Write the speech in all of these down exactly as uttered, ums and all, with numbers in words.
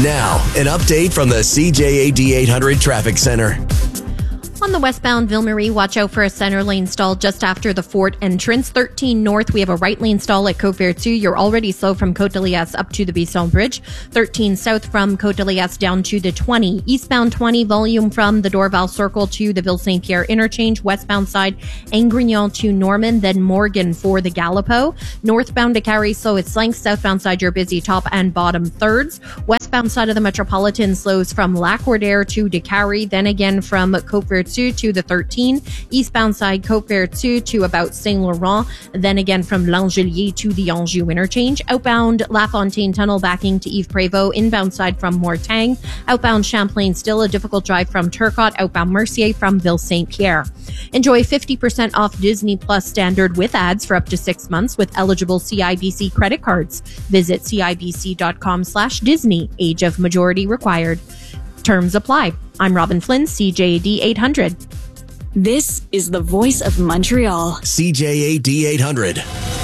Now, an update from the C J A D eight hundred Traffic Center. On the westbound Ville-Marie, watch out for a center lane stall just after the Fort entrance. thirteen north, we have a right lane stall at Côte-Vertu. You're already slow from Côte-de-Liesse up to the Bisson Bridge. thirteen south from Côte-de-Liesse down to the twenty. Eastbound twenty, volume from the Dorval Circle to the Ville-Saint-Pierre interchange. Westbound side, Angrignon to Norman, then Morgan for the Gallipo. Northbound to Carrie, slow it's length. Southbound side, you're busy top and bottom thirds. Westbound side of the Metropolitan slows from Lac-Roudère to DeCarry, then again from Côte-Vertu to the thirteen, eastbound side Côte-Vertu to about Saint Laurent, then again from L'Angelier to the Anjou interchange, outbound La Fontaine Tunnel backing to Yves Prévost, inbound side from Mortagne, outbound Champlain still a difficult drive from Turcotte, outbound Mercier from Ville-Saint-Pierre. Enjoy fifty percent off Disney Plus standard with ads for up to six months with eligible C I B C credit cards. Visit cibc.com slash Disney. Age of majority required. Terms apply. I'm Robin Flynn, C J A D eight hundred. This is the voice of Montreal. C J A D eight hundred.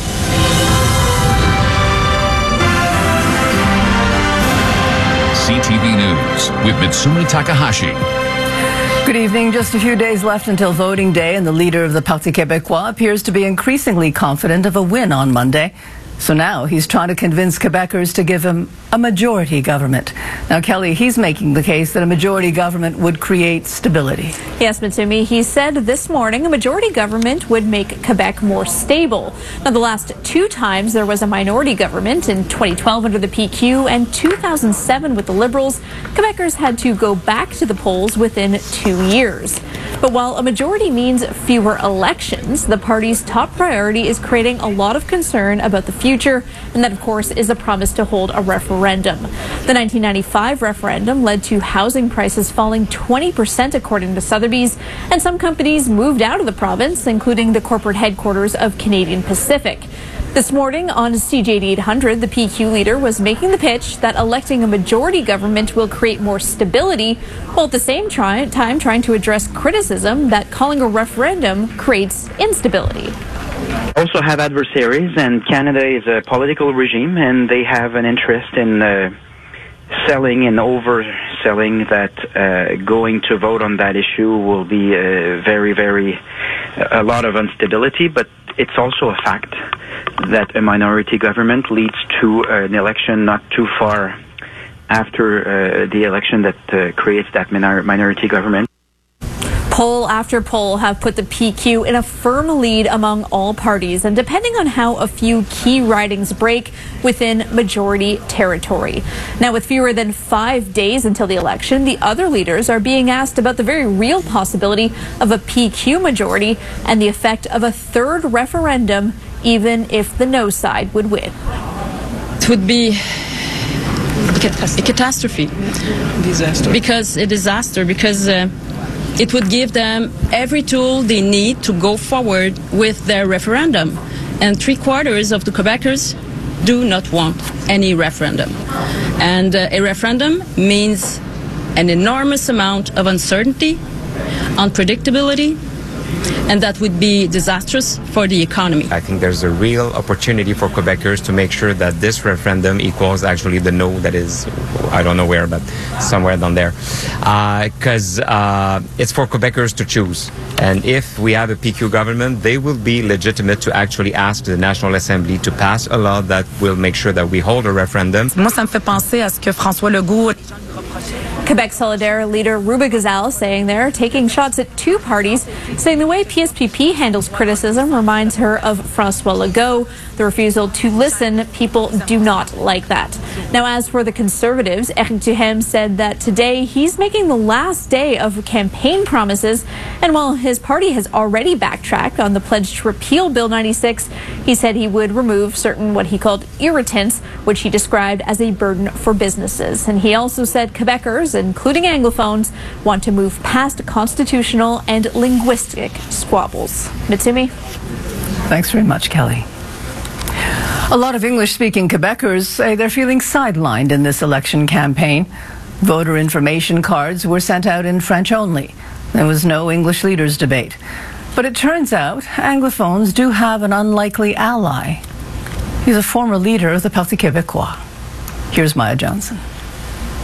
C T V News with Mitsumi Takahashi. Good evening. Just a few days left until voting day, and the leader of the Parti Québécois appears to be increasingly confident of a win on Monday. So now he's trying to convince Quebecers to give him a majority government. Now, Kelly, he's making the case that a majority government would create stability. Yes, Mitsumi. He said this morning a majority government would make Quebec more stable. Now, the last two times there was a minority government, in twenty twelve under the P Q and two thousand seven with the Liberals, Quebecers had to go back to the polls within two years. But while a majority means fewer elections, the party's top priority is creating a lot of concern about the future, and that, of course, is a promise to hold a referendum. The nineteen ninety-five referendum led to housing prices falling twenty percent, according to Sotheby's, and some companies moved out of the province, including the corporate headquarters of Canadian Pacific. This morning on C J A D eight hundred, the P Q leader was making the pitch that electing a majority government will create more stability, while at the same try- time trying to address criticism that calling a referendum creates instability. Also have adversaries, and Canada is a political regime, and they have an interest in uh, selling and overselling that uh, going to vote on that issue will be uh, very, very, a lot of instability, but it's also a fact that a minority government leads to uh, an election not too far after uh, the election that uh, creates that minor- minority government. Poll after poll have put the P Q in a firm lead among all parties, and depending on how a few key ridings break within majority territory. Now, with fewer than five days until the election, the other leaders are being asked about the very real possibility of a P Q majority and the effect of a third referendum, even if the no side would win. It would be a catastrophe. Disaster. Because a disaster, because uh, it would give them every tool they need to go forward with their referendum. And three quarters of the Quebecers do not want any referendum. And uh, a referendum means an enormous amount of uncertainty, unpredictability, and that would be disastrous for the economy. I think there's a real opportunity for Quebecers to make sure that this referendum equals actually the no that is, I don't know where, but somewhere down there. Because uh, uh, it's for Quebecers to choose. And if we have a P Q government, they will be legitimate to actually ask the National Assembly to pass a law that will make sure that we hold a referendum. Moi, ça me fait penser à ce que François Legault... Quebec Solidaire leader Ruba Gazal saying there, taking shots at two parties, saying the way P S P P handles criticism reminds her of François Legault. The refusal to listen, people do not like that. Now, as for the Conservatives, Éric Duhaime said that today he's making the last day of campaign promises, and while his party has already backtracked on the pledge to repeal Bill ninety-six, he said he would remove certain what he called irritants, which he described as a burden for businesses. And he also said Quebecers, including Anglophones, want to move past constitutional and linguistic squabbles. Mitsumi? Thanks very much, Kelly. A lot of English-speaking Quebecers say they're feeling sidelined in this election campaign. Voter information cards were sent out in French only. There was no English leaders debate. But it turns out Anglophones do have an unlikely ally. He's a former leader of the Parti Québécois. Here's Maya Johnson.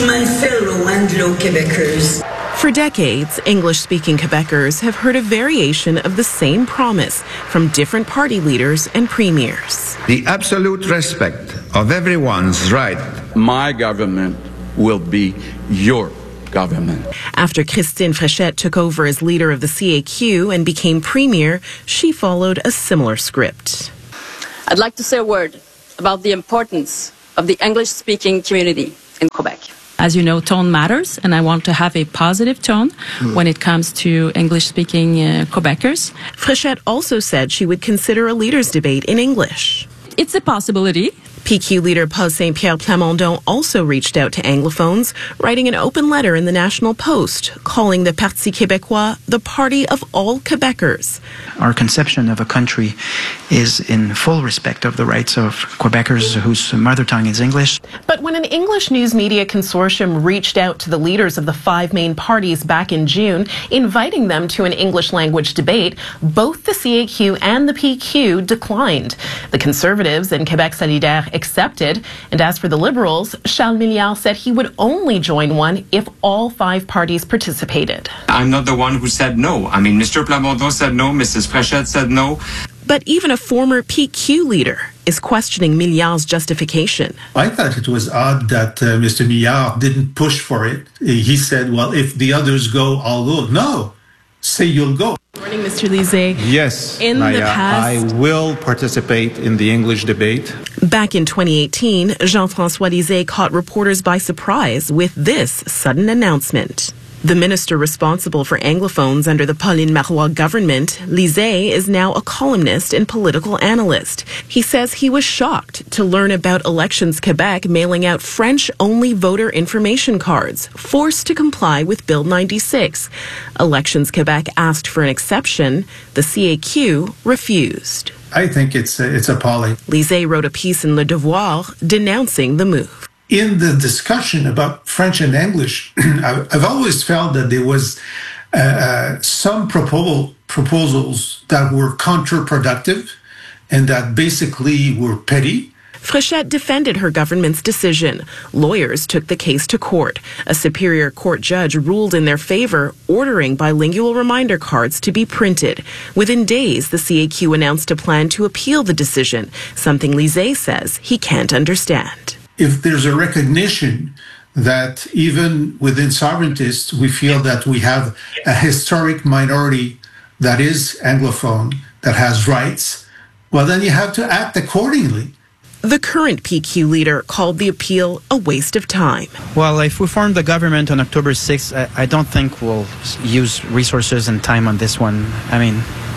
to my fellow Anglo-Quebecers. For decades, English-speaking Quebecers have heard a variation of the same promise from different party leaders and premiers. The absolute respect of everyone's right. My government will be your government. After Christine Fréchette took over as leader of the C A Q and became premier, she followed a similar script. I'd like to say a word about the importance of the English-speaking community in Quebec. As you know, tone matters, and I want to have a positive tone mm. when it comes to English-speaking uh, Quebecers. Fréchette also said she would consider a leaders' debate in English. It's a possibility. P Q leader Paul Saint-Pierre Plamondon also reached out to Anglophones, writing an open letter in the National Post, calling the Parti Québécois the party of all Quebecers. Our conception of a country is in full respect of the rights of Quebecers whose mother tongue is English. But when an English news media consortium reached out to the leaders of the five main parties back in June, inviting them to an English language debate, both the C A Q and the P Q declined. The Conservatives and Québec Solidaire accepted, and as for the Liberals, Charles Milliard said he would only join one if all five parties participated. I'm not the one who said no. I mean, Mister Plamondon said no, Missus Fréchette said no. But even a former P Q leader is questioning Milliard's justification. I thought it was odd that uh, Mister Milliard didn't push for it. He said, well, if the others go, I'll go. No, say you'll go. Good morning, Mister Lisée. Yes, in Naya, the past, I will participate in the English debate. Back in twenty eighteen, Jean-François Lisée caught reporters by surprise with this sudden announcement. The minister responsible for Anglophones under the Pauline Marois government, Lisée, is now a columnist and political analyst. He says he was shocked to learn about Elections Quebec mailing out French-only voter information cards, forced to comply with Bill ninety-six. Elections Quebec asked for an exception. The C A Q refused. I think it's uh, it's appalling. Lisée wrote a piece in Le Devoir denouncing the move. In the discussion about French and English, I've always felt that there was uh, uh, some proposal, proposals that were counterproductive and that basically were petty. Fréchette defended her government's decision. Lawyers took the case to court. A Superior Court judge ruled in their favor, ordering bilingual reminder cards to be printed. Within days, the C A Q announced a plan to appeal the decision, something Lisée says he can't understand. If there's a recognition that even within sovereigntists, we feel that we have a historic minority that is Anglophone, that has rights, well, then you have to act accordingly. The current P Q leader called the appeal a waste of time. Well, if we form the government on October sixth, I, I don't think we'll use resources and time on this one. I mean,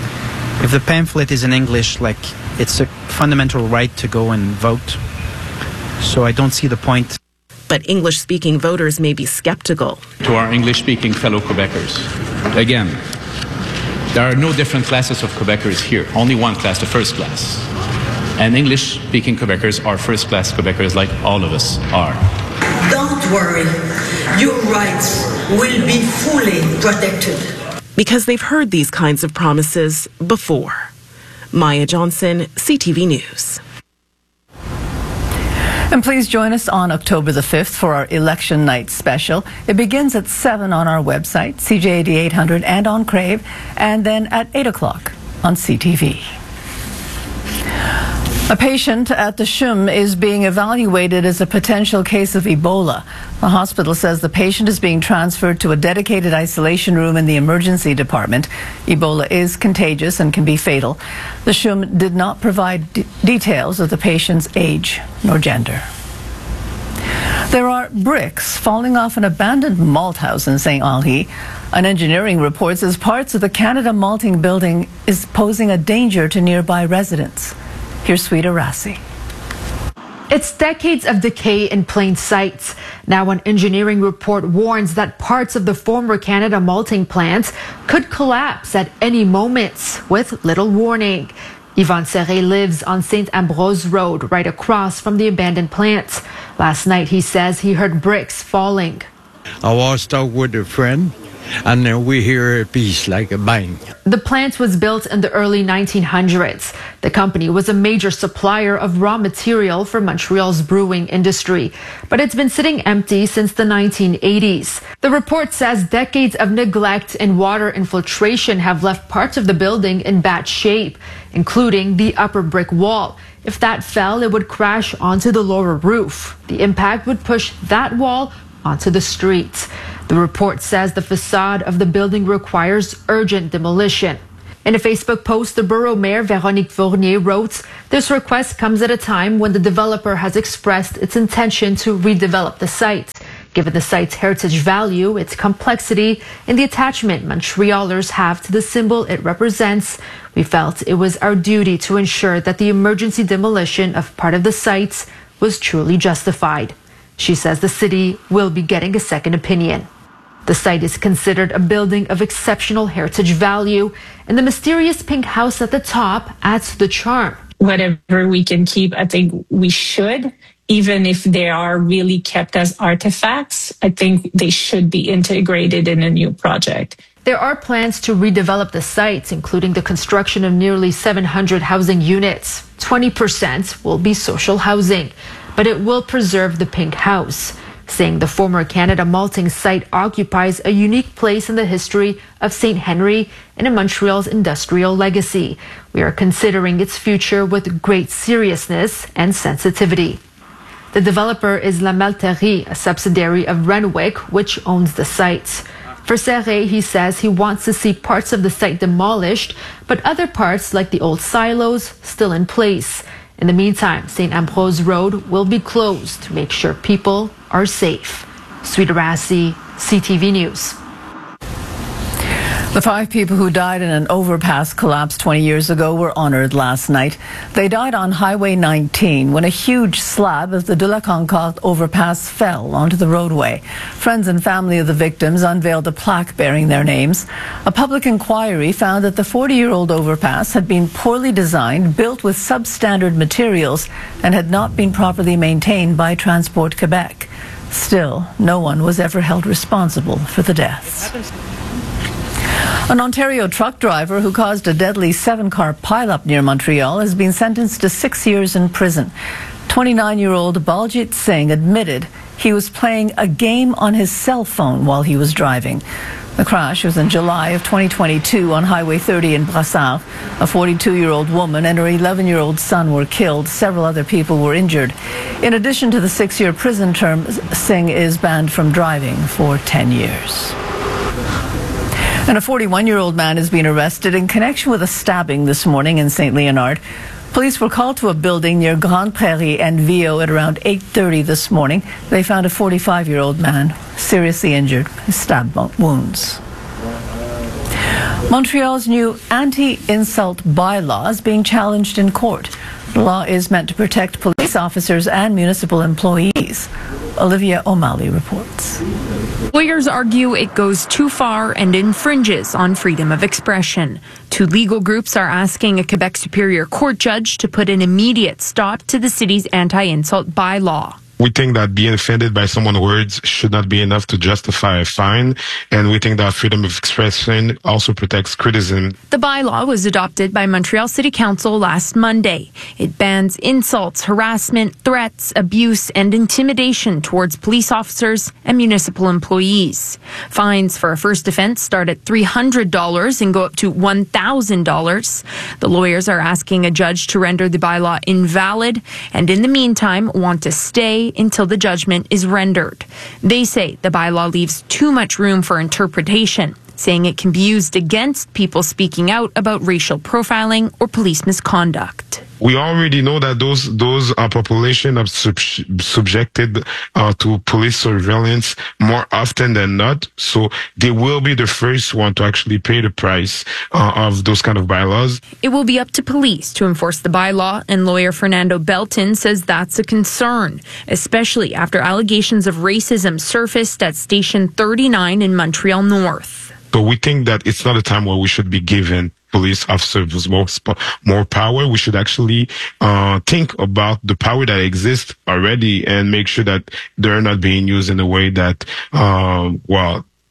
if the pamphlet is in English, like, it's a fundamental right to go and vote. So I don't see the point. But English-speaking voters may be skeptical. To our English-speaking fellow Quebecers, again, there are no different classes of Quebecers here. Only one class, the first class. And English-speaking Quebecers are first-class Quebecers like all of us are. Don't worry. Your rights will be fully protected. Because they've heard these kinds of promises before. Maya Johnson, C T V News. And please join us on October the fifth for our Election Night special. It begins at seven on our website, C J A D eight hundred, and on Crave, and then at eight o'clock on C T V. A patient at the C H U M is being evaluated as a potential case of Ebola. The hospital says the patient is being transferred to a dedicated isolation room in the emergency department. Ebola is contagious and can be fatal. The C H U M did not provide d- details of the patient's age nor gender. There are bricks falling off an abandoned malt house in Saint Henri. An engineering report says parts of the Canada Malting building is posing a danger to nearby residents. Here's Sweeta Rassi. It's decades of decay in plain sight. Now an engineering report warns that parts of the former Canada Malting plant could collapse at any moment with little warning. Yvonne Serré lives on Saint Ambrose Road, right across from the abandoned plant. Last night, he says he heard bricks falling. I was talking with a friend, and then we hear a piece like a bang. The plant was built in the early nineteen hundreds. The company was a major supplier of raw material for Montreal's brewing industry, but it's been sitting empty since the nineteen eighties. The report says decades of neglect and water infiltration have left parts of the building in bad shape, including the upper brick wall. If that fell, it would crash onto the lower roof. The impact would push that wall onto the street. The report says the facade of the building requires urgent demolition. In a Facebook post, the borough mayor, Véronique Fournier, wrote, "This request comes at a time when the developer has expressed its intention to redevelop the site. Given the site's heritage value, its complexity, and the attachment Montrealers have to the symbol it represents, we felt it was our duty to ensure that the emergency demolition of part of the sites was truly justified." She says the city will be getting a second opinion. The site is considered a building of exceptional heritage value, and the mysterious pink house at the top adds to the charm. Whatever we can keep, I think we should. Even if they are really kept as artifacts, I think they should be integrated in a new project. There are plans to redevelop the site, including the construction of nearly seven hundred housing units. twenty percent will be social housing, but it will preserve the pink house, saying the former Canada malting site occupies a unique place in the history of Saint Henry and in Montreal's industrial legacy. We are considering its future with great seriousness and sensitivity. The developer is La Malterie, a subsidiary of Renwick, which owns the site. For Serre, he says he wants to see parts of the site demolished, but other parts, like the old silos, still in place. In the meantime, Saint Ambrose Road will be closed to make sure people are safe. Sweet Arasi, C T V News. The five people who died in an overpass collapse twenty years ago were honored last night. They died on Highway nineteen when a huge slab of the de la Concorde overpass fell onto the roadway. Friends and family of the victims unveiled a plaque bearing their names. A public inquiry found that the forty-year-old overpass had been poorly designed, built with substandard materials, and had not been properly maintained by Transport Quebec. Still, no one was ever held responsible for the deaths. An Ontario truck driver who caused a deadly seven-car pileup near Montreal has been sentenced to six years in prison. twenty-nine-year-old Baljit Singh admitted he was playing a game on his cell phone while he was driving. The crash was in July of twenty twenty-two on Highway thirty in Brassard. A forty-two-year-old woman and her eleven-year-old son were killed. Several other people were injured. In addition to the six-year prison term, Singh is banned from driving for ten years. And a forty-one-year-old man has been arrested in connection with a stabbing this morning in Saint Leonard. Police were called to a building near Grande Prairie and Viau at around eight thirty this morning. They found a forty-five-year-old man seriously injured with stab wounds. Montreal's new anti-insult bylaw is being challenged in court. The law is meant to protect police officers and municipal employees. Olivia O'Malley reports. Lawyers argue it goes too far and infringes on freedom of expression. Two legal groups are asking a Quebec Superior Court judge to put an immediate stop to the city's anti-insult bylaw. We think that being offended by someone's words should not be enough to justify a fine, and we think that freedom of expression also protects criticism. The bylaw was adopted by Montreal City Council last Monday. It bans insults, harassment, threats, abuse, and intimidation towards police officers and municipal employees. Fines for a first offense start at three hundred dollars and go up to one thousand dollars. The lawyers are asking a judge to render the bylaw invalid, and in the meantime want to stay until the judgment is rendered. They say the bylaw leaves too much room for interpretation, saying it can be used against people speaking out about racial profiling or police misconduct. We already know that those those uh, population are sub- subjected uh, to police surveillance more often than not, so they will be the first one to actually pay the price uh, of those kind of bylaws. It will be up to police to enforce the bylaw, and lawyer Fernando Belton says that's a concern, especially after allegations of racism surfaced at Station thirty-nine in Montreal North. So we think that it's not a time where we should be given police officers more more power. We should actually uh, think about the power that exists already and make sure that they're not being used in a way that, uh, well,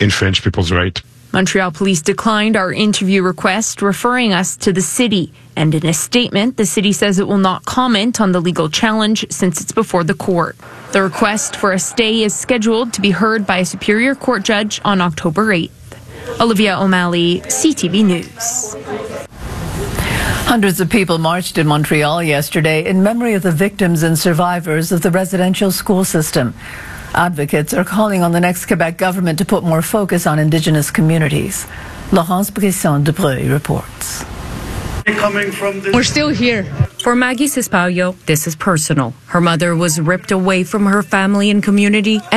infringe people's right. Montreal police declined our interview request, referring us to the city. And in a statement, the city says it will not comment on the legal challenge since it's before the court. The request for a stay is scheduled to be heard by a Superior Court judge on October eighth. Olivia O'Malley, C T V News. Hundreds of people marched in Montreal yesterday in memory of the victims and survivors of the residential school system. Advocates are calling on the next Quebec government to put more focus on Indigenous communities. Laurence Brisson-Dubreuil reports. Coming from the- We're still here. For Maggie Cispayo, this is personal. Her mother was ripped away from her family and community.